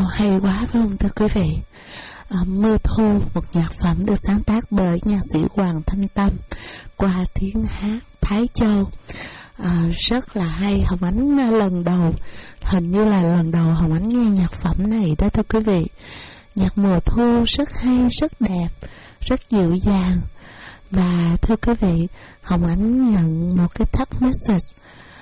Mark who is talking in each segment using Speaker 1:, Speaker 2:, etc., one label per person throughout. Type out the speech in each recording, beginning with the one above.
Speaker 1: hay quá phải không thưa quý vị? Mưa Thu, một nhạc phẩm được sáng tác bởi nhạc sĩ Hoàng Thanh Tâm qua tiếng hát Thái Châu. Rất là hay. Hồng Ánh lần đầu, hình như là lần đầu Hồng Ánh nghe nhạc phẩm này đó thưa quý vị. Nhạc mùa thu rất hay, rất đẹp, rất dịu dàng. Và thưa quý vị, Hồng Ánh nhận một cái text message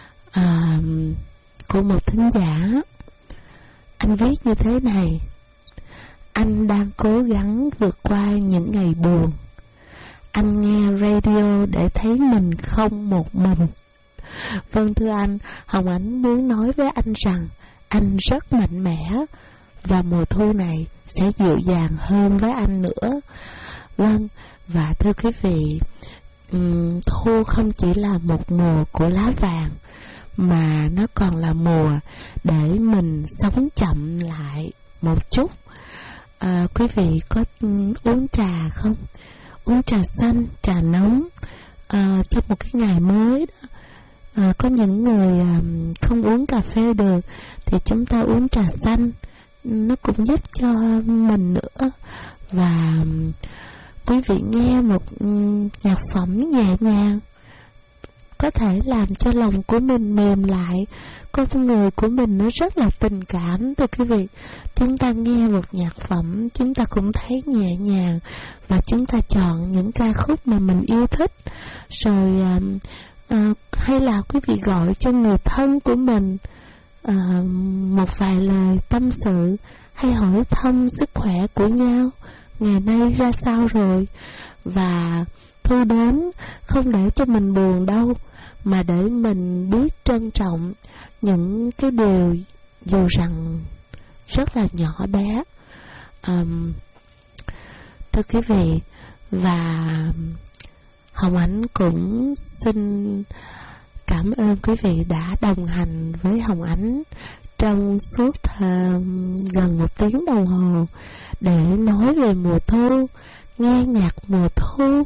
Speaker 1: của một thính giả. Anh viết như thế này: anh đang cố gắng vượt qua những ngày buồn. Anh nghe radio để thấy mình không một mình. Vâng thưa anh, Hồng Ánh muốn nói với anh rằng anh rất mạnh mẽ và mùa thu này sẽ dịu dàng hơn với anh nữa. Vâng, và thưa quý vị, thu không chỉ là một mùa của lá vàng, mà nó còn là mùa để mình sống chậm lại một chút. Quý vị có uống trà không? Uống trà xanh, trà nóng trong một cái ngày mới đó. Có những người không uống cà phê được thì chúng ta uống trà xanh, nó cũng giúp cho mình nữa. Và quý vị nghe một nhạc phẩm nhẹ nhàng có thể làm cho lòng của mình mềm lại. Con người của mình nó rất là tình cảm thưa quý vị. Chúng ta nghe một nhạc phẩm, chúng ta cũng thấy nhẹ nhàng, và chúng ta chọn những ca khúc mà mình yêu thích. Rồi hay là quý vị gọi cho người thân của mình một vài lời tâm sự, hay hỏi thăm sức khỏe của nhau, ngày nay ra sao rồi. Và thu đến không để cho mình buồn đâu, mà để mình biết trân trọng những cái điều dù rằng rất là nhỏ bé. Thưa quý vị, và Hồng Ánh cũng xin cảm ơn quý vị đã đồng hành với Hồng Ánh trong suốt gần 1 tiếng đồng hồ để nói về mùa thu, nghe nhạc mùa thu.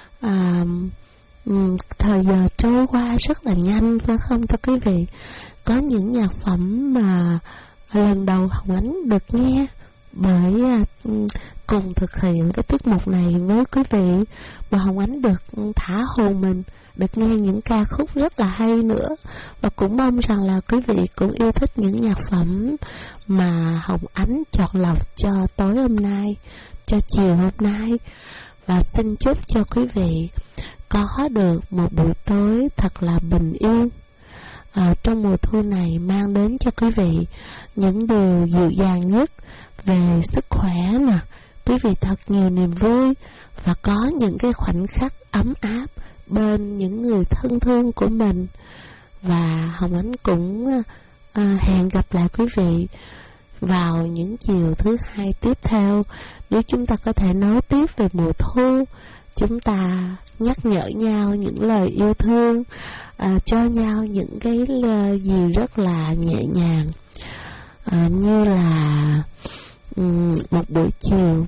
Speaker 1: Thời giờ trôi qua rất là nhanh phải không thưa quý vị? Có những nhạc phẩm mà lần đầu Hồng Ánh được nghe bởi cùng thực hiện cái tiết mục này với quý vị, mà Hồng Ánh được thả hồn mình, được nghe những ca khúc rất là hay nữa. Và cũng mong rằng là quý vị cũng yêu thích những nhạc phẩm mà Hồng Ánh chọn lọc cho tối hôm nay, cho chiều hôm nay. Và xin chúc cho quý vị có được một buổi tối thật là bình yên trong mùa thu này, mang đến cho quý vị những điều dịu dàng nhất về sức khỏe nè, quý vị thật nhiều niềm vui, và có những cái khoảnh khắc ấm áp bên những người thân thương của mình. Và Hồng Ánh cũng hẹn gặp lại quý vị vào những chiều thứ hai tiếp theo, nếu chúng ta có thể nói tiếp về mùa thu. Chúng ta nhắc nhở nhau những lời yêu thương, cho nhau những cái gì rất là nhẹ nhàng, như là một buổi chiều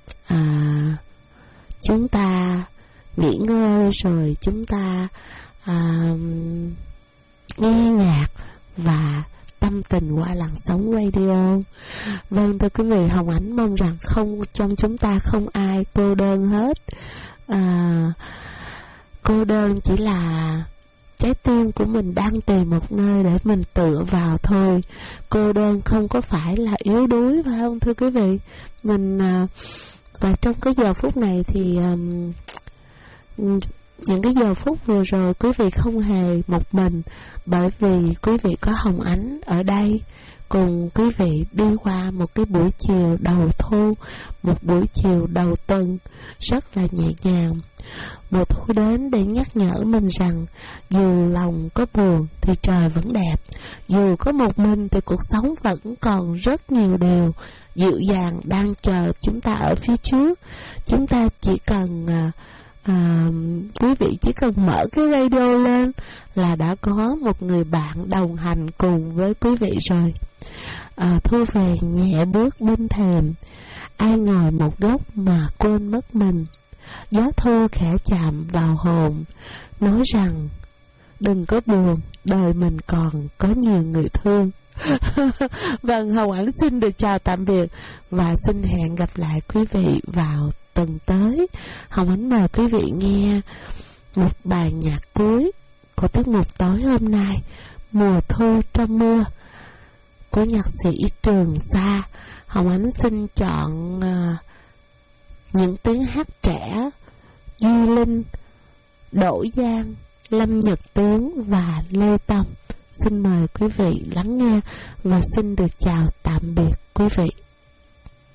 Speaker 1: chúng ta nghỉ ngơi rồi chúng ta nghe nhạc và tâm tình qua làn sóng radio. Vâng thưa quý vị, Hồng Ánh mong rằng trong chúng ta không ai cô đơn hết. Cô đơn chỉ là trái tim của mình đang tìm một nơi để mình tựa vào thôi. Cô đơn không có phải là yếu đuối, phải không thưa quý vị? Và trong cái giờ phút này thì những cái giờ phút vừa rồi quý vị không hề một mình, bởi vì quý vị có Hồng Ánh ở đây cùng quý vị đi qua một cái buổi chiều đầu thu, một buổi chiều đầu tuần rất là nhẹ nhàng. Mùa thu đến để nhắc nhở mình rằng dù lòng có buồn thì trời vẫn đẹp, dù có một mình thì cuộc sống vẫn còn rất nhiều điều dịu dàng đang chờ chúng ta ở phía trước. Chúng ta chỉ cần quý vị chỉ cần mở cái radio lên là đã có một người bạn đồng hành cùng với quý vị rồi. Thu về nhẹ bước bên thềm, ai ngồi một góc mà quên mất mình. Gió thu khẽ chạm vào hồn, nói rằng đừng có buồn, đời mình còn có nhiều người thương. Vâng, Hồng Ánh xin được chào tạm biệt và xin hẹn gặp lại quý vị vào tuần tới. Hồng Ánh mời quý vị nghe một bài nhạc cuối của tiết mục tối hôm nay, Mùa Thu Trong Mưa, của nhạc sĩ Trường Sa. Hồng Ánh xin chọn những tiếng hát trẻ Duy Linh, Đỗ Giang, Lâm Nhật Tiến và Lê Tâm. Xin mời quý vị lắng nghe và xin được chào tạm biệt quý vị.